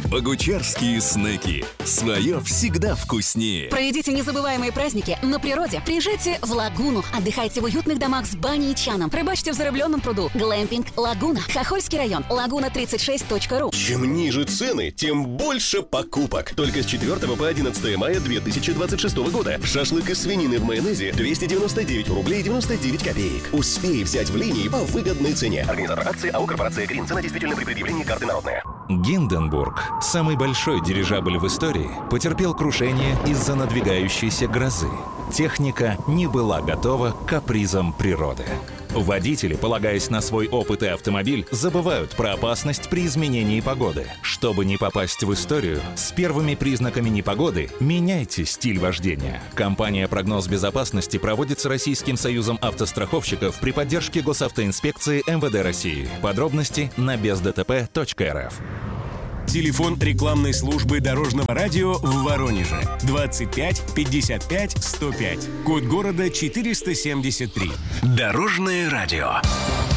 Богучарские снеки. Свое всегда вкуснее. Проведите незабываемые праздники на природе. Приезжайте в Лагуну. Отдыхайте в уютных домах с баней и чаном. Рыбачьте в зарыбленном пруду. Глэмпинг «Лагуна». Хохольский район. Лагуна36.ру. Чем ниже цены, тем больше покупок. Только с 4 по 11 мая 2026 года. Шашлык из свинины в майонезе 299 рублей 99 копеек. Успей взять в линии по выгодной цене. Организатор акции АО «Корпорация Грин». Цена действительно при предъявлении карты народная. Гинденбург, самый большой дирижабль в истории, потерпел крушение из-за надвигающейся грозы. Техника не была готова к капризам природы. Водители, полагаясь на свой опыт и автомобиль, забывают про опасность при изменении погоды. Чтобы не попасть в историю, с первыми признаками непогоды меняйте стиль вождения. Компания «Прогноз безопасности» проводится Российским союзом автостраховщиков при поддержке Госавтоинспекции МВД России. Подробности на бездтп.рф. Телефон рекламной службы Дорожного радио в Воронеже 25 55 105. Код города 473. Дорожное радио.